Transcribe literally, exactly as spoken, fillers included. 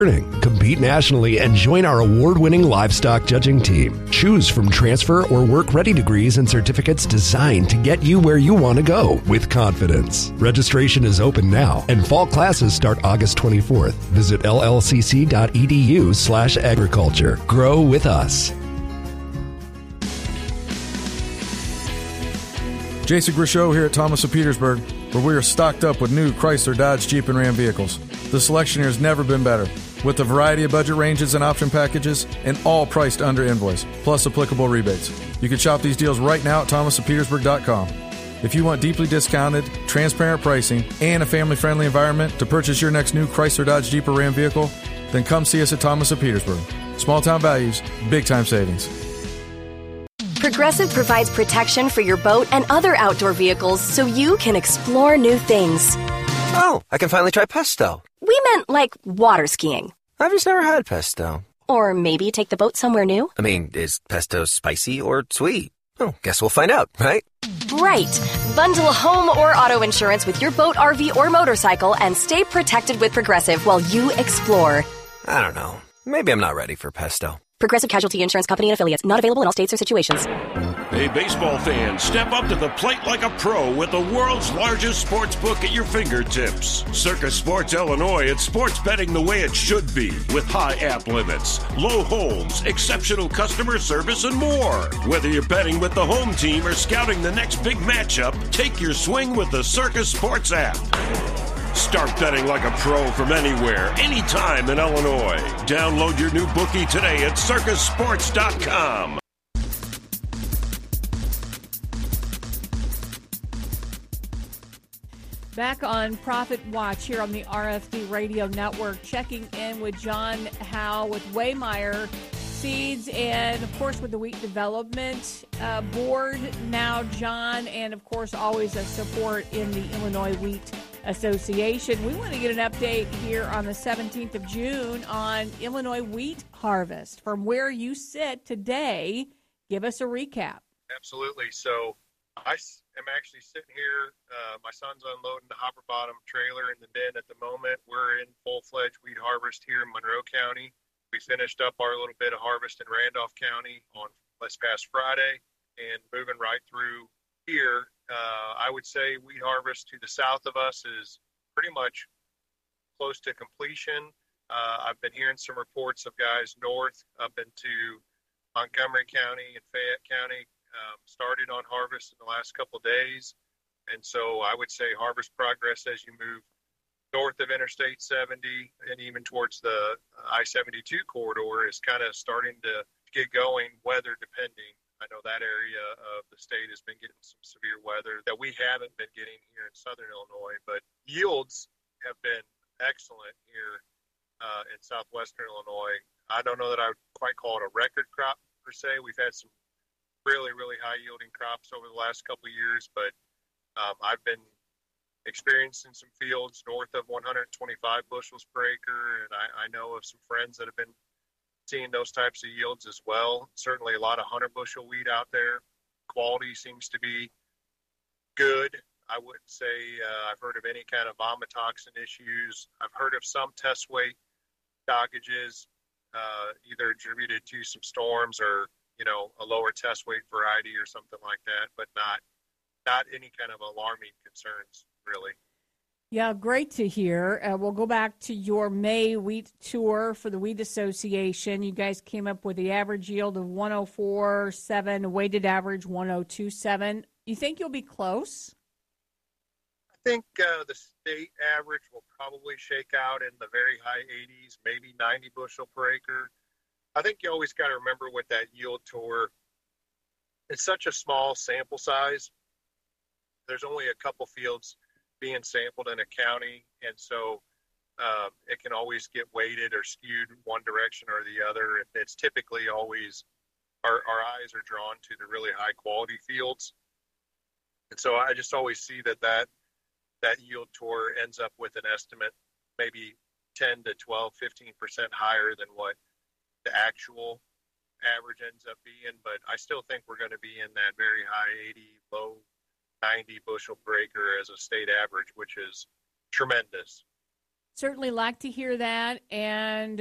Compete nationally and join our award-winning livestock judging team. Choose from transfer or work-ready degrees and certificates designed to get you where you want to go with confidence. Registration is open now, and fall classes start August twenty-fourth. Visit llcc.edu slash agriculture. Grow with us. Jason Grishow here at Thomas of Petersburg, where we are stocked up with new Chrysler, Dodge, Jeep, and Ram vehicles. The selection here has never been better, with a variety of budget ranges and option packages, and all priced under invoice, plus applicable rebates. You can shop these deals right now at thomas of petersburg dot com. If you want deeply discounted, transparent pricing, and a family-friendly environment to purchase your next new Chrysler, Dodge, Jeep, or Ram vehicle, then come see us at Thomas of Petersburg. Small-town values, big-time savings. Progressive provides protection for your boat and other outdoor vehicles so you can explore new things. Oh, I can finally try pesto. We meant like water skiing. I've just never had pesto. Or maybe take the boat somewhere new. I mean, is pesto spicy or sweet? Oh, guess we'll find out, right? Right. Bundle home or auto insurance with your boat, R V, or motorcycle and stay protected with Progressive while you explore. I don't know. Maybe I'm not ready for pesto. Progressive Casualty Insurance Company and Affiliates. Not available in all states or situations. Hey, baseball fans, step up to the plate like a pro with the world's largest sports book at your fingertips. Circus Sports Illinois, it's sports betting the way it should be, with high app limits, low holds, exceptional customer service, and more. Whether you're betting with the home team or scouting the next big matchup, take your swing with the Circus Sports app. Start betting like a pro from anywhere, anytime in Illinois. Download your new bookie today at circus sports dot com. Back on Profit Watch here on the R F D Radio Network, checking in with John Howe with Waymeyer Seeds and, of course, with the Wheat Development uh, Board now, John, and, of course, always a support in the Illinois Wheat Association. We want to get an update here on the seventeenth of June on Illinois wheat harvest. From where you sit today, give us a recap. Absolutely. So I am actually sitting here. Uh, my son's unloading the hopper bottom trailer in the bin at the moment. We're in full-fledged wheat harvest here in Monroe County. We finished up our little bit of harvest in Randolph County on this past Friday and moving right through here. Uh, I would say wheat harvest to the south of us is pretty much close to completion. Uh, I've been hearing some reports of guys north up into Montgomery County and Fayette County um, started on harvest in the last couple of days. And so I would say harvest progress as you move north of Interstate seventy and even towards the I seventy-two corridor is kind of starting to get going, weather depending. I know that area of the state has been getting some severe weather that we haven't been getting here in southern Illinois, but yields have been excellent here uh, in southwestern Illinois. I don't know that I would quite call it a record crop per se. We've had some really, really high yielding crops over the last couple of years, but um, I've been experiencing some fields north of one hundred twenty-five bushels per acre, and I, I know of some friends that have been seeing those types of yields as well. Certainly a lot of one hundred bushel wheat out there. Quality seems to be good. I wouldn't say uh, I've heard of any kind of vomitoxin issues. I've heard of some test weight stockages, uh, either attributed to some storms or, you know, a lower test weight variety or something like that, but not not any kind of alarming concerns, really. Yeah, great to hear. Uh, we'll go back to your May wheat tour for the Wheat Association. You guys came up with the average yield of one oh four point seven, weighted average one oh two point seven. You think you'll be close? I think uh, the state average will probably shake out in the very high eighties, maybe ninety bushel per acre. I think you always got to remember with that yield tour, it's such a small sample size. There's only a couple fields being sampled in a county, and so uh, it can always get weighted or skewed one direction or the other. It's typically always our, our eyes are drawn to the really high quality fields, and so I just always see that that that yield tour ends up with an estimate maybe ten to twelve, fifteen percent higher than what the actual average ends up being. But I still think we're going to be in that very high eighty, low ninety bushel per acre as a state average, which is tremendous. Certainly like to hear that. And